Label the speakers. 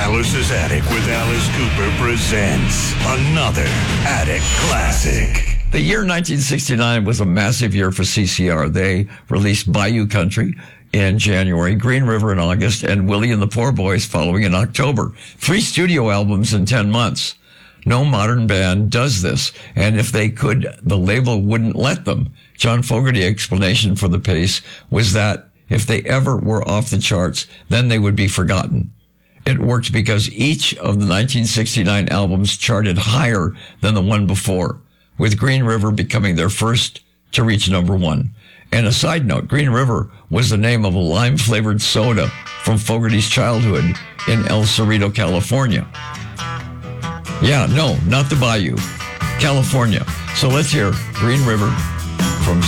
Speaker 1: Alice's Attic with Alice Cooper presents another Attic Classic.
Speaker 2: The year 1969 was a massive year for CCR. They released Bayou Country in January, Green River in August, and Willie and the Poor Boys following in October. 3 studio albums in 10 months. No modern band does this, and if they could, the label wouldn't let them. John Fogerty's explanation for the pace was that if they ever were off the charts, then they would be forgotten. It worked because each of the 1969 albums charted higher than the one before, with Green River becoming their first to reach number 1. And a side note, Green River was the name of a lime-flavored soda from Fogerty's childhood in El Cerrito, California. Yeah, no, not the Bayou, California. So let's hear Green River